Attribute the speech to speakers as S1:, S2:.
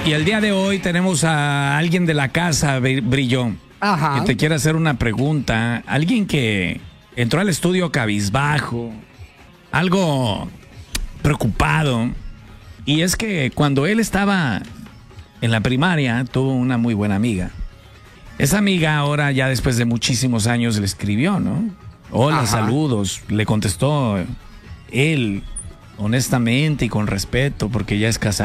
S1: Y el día de hoy tenemos a alguien de la casa, Brillo,
S2: Ajá.
S1: que te quiere hacer una pregunta. Alguien que entró al estudio cabizbajo, algo preocupado. Y es que cuando él estaba en la primaria, tuvo una muy buena amiga. Esa amiga ahora, ya después de muchísimos años, le escribió, ¿no? Hola,
S2: Ajá.
S1: saludos. Le contestó él, honestamente y con respeto, porque ya es casado.